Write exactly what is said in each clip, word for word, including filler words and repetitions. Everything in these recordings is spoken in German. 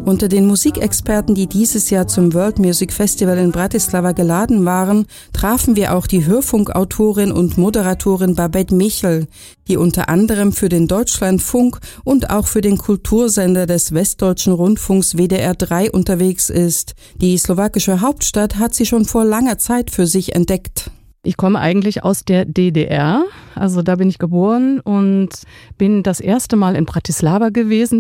Unter den Musikexperten, die dieses Jahr zum World Music Festival in Bratislava geladen waren, trafen wir auch die Hörfunkautorin und Moderatorin Babette Michel, die unter anderem für den Deutschlandfunk und auch für den Kultursender des Westdeutschen Rundfunks W D R drei unterwegs ist. Die slowakische Hauptstadt hat sie schon vor langer Zeit für sich entdeckt. Ich komme eigentlich aus der D D R, also da bin ich geboren und bin das erste Mal in Bratislava gewesen,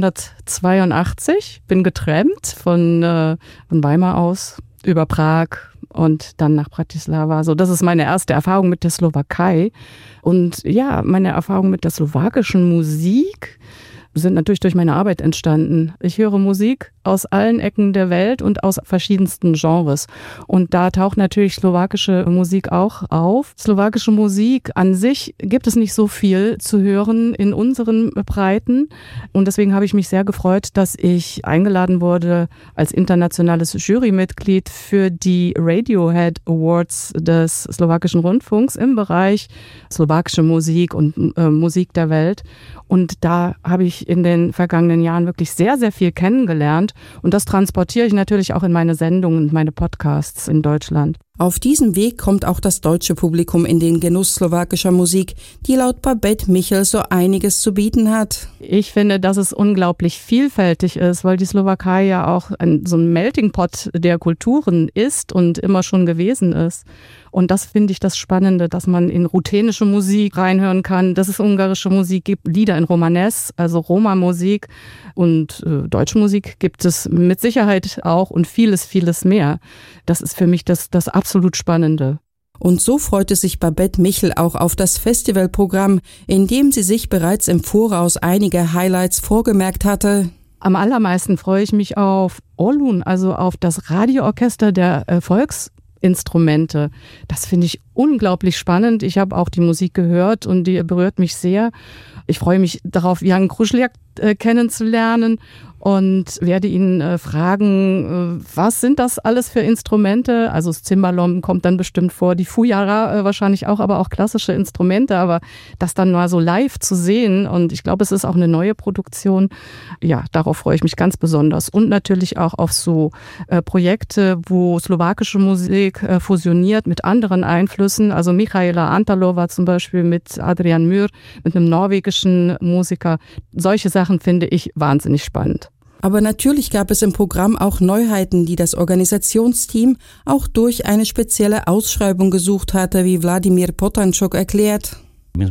neunzehnhundertzweiundachtzig. Bin getrampt von, äh, von Weimar aus über Prag und dann nach Bratislava. Also das ist meine erste Erfahrung mit der Slowakei. Und ja, meine Erfahrung mit der slowakischen Musik sind natürlich durch meine Arbeit entstanden. Ich höre Musik aus allen Ecken der Welt und aus verschiedensten Genres. Und da taucht natürlich slowakische Musik auch auf. Slowakische Musik an sich gibt es nicht so viel zu hören in unseren Breiten. Und deswegen habe ich mich sehr gefreut, dass ich eingeladen wurde als internationales Jurymitglied für die Radiohead Awards des slowakischen Rundfunks im Bereich slowakische Musik und äh, Musik der Welt. Und da habe ich in den vergangenen Jahren wirklich sehr, sehr viel kennengelernt. Und das transportiere ich natürlich auch in meine Sendungen und meine Podcasts in Deutschland. Auf diesem Weg kommt auch das deutsche Publikum in den Genuss slowakischer Musik, die laut Babette Michel so einiges zu bieten hat. Ich finde, dass es unglaublich vielfältig ist, weil die Slowakei ja auch ein, so ein Melting Pot der Kulturen ist und immer schon gewesen ist. Und das finde ich das Spannende, dass man in ruthenische Musik reinhören kann, dass es ungarische Musik gibt, Lieder in Romanes, also Roma-Musik, und äh, deutsche Musik gibt es mit Sicherheit auch und vieles, vieles mehr. Das ist für mich das, das absolut Spannende. Und so freute sich Babette Michel auch auf das Festivalprogramm, in dem sie sich bereits im Voraus einige Highlights vorgemerkt hatte. Am allermeisten freue ich mich auf Ollun, also auf das Radioorchester der äh, Volksinstrumente. Das finde ich unglaublich spannend. Ich habe auch die Musik gehört und die berührt mich sehr. Ich freue mich darauf, Jan Kruschliak äh, kennenzulernen und werde ihn äh, fragen, äh, was sind das alles für Instrumente? Also das Cimbalom kommt dann bestimmt vor, die Fujara äh, wahrscheinlich auch, aber auch klassische Instrumente, aber das dann mal so live zu sehen, und ich glaube, es ist auch eine neue Produktion. Ja, darauf freue ich mich ganz besonders, und natürlich auch auf so äh, Projekte, wo slowakische Musik äh, fusioniert mit anderen Einflüssen, also Michaela Antalova zum Beispiel mit Adrian Mühr, mit einem norwegischen Musiker. Solche Sachen finde ich wahnsinnig spannend. Aber natürlich gab es im Programm auch Neuheiten, die das Organisationsteam auch durch eine spezielle Ausschreibung gesucht hatte, wie Vladimír Potančok erklärt. Wir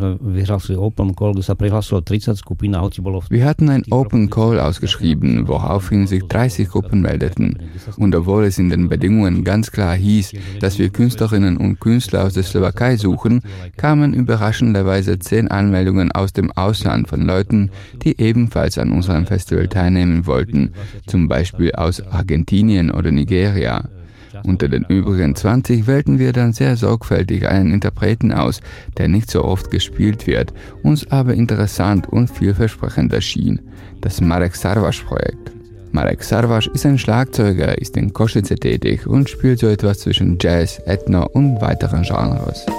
hatten ein Open Call ausgeschrieben, woraufhin sich dreißig Gruppen meldeten. Und obwohl es in den Bedingungen ganz klar hieß, dass wir Künstlerinnen und Künstler aus der Slowakei suchen, kamen überraschenderweise zehn Anmeldungen aus dem Ausland von Leuten, die ebenfalls an unserem Festival teilnehmen wollten, zum Beispiel aus Argentinien oder Nigeria. Unter den übrigen zwanzig wählten wir dann sehr sorgfältig einen Interpreten aus, der nicht so oft gespielt wird, uns aber interessant und vielversprechend erschien: das Marek Sarvaš-Projekt. Marek Sarvaš ist ein Schlagzeuger, ist in Košice tätig und spielt so etwas zwischen Jazz, Ethno und weiteren Genres.